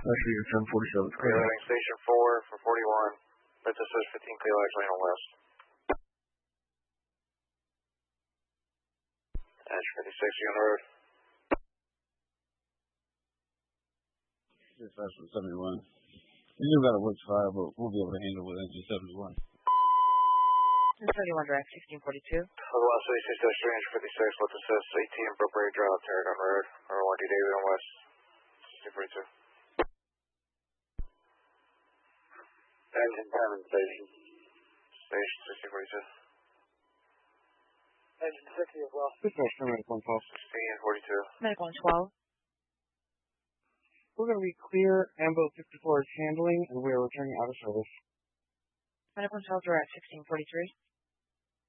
Actually, you're 1047. Clearing station 4 for 41. That's just 15 Cleo Leno West. Edge 56, you on the road. Dispatch for 71. We do got a work fire, but we'll be able to handle with engine 71. 71 direct, 1642. Otherwise, 36 Strange 56, what this says, 18 Brookbury Drive, Tarragon Road, R1D David on West, 1642. Engine 10 in station. Station 1642. Engine 60 as well. Dispatch for medical on 1642. Medical on 12. We're going to be clear. Ambo 54 is handling, and we are returning out of service. Medical on 12 direct, 1643.